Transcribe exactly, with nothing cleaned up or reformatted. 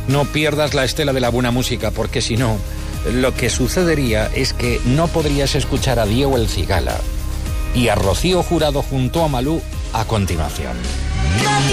No pierdas la estela de la buena música, porque si no, lo que sucedería es que no podrías escuchar a Diego el Cigala y a Rocío Jurado junto a Malú a continuación.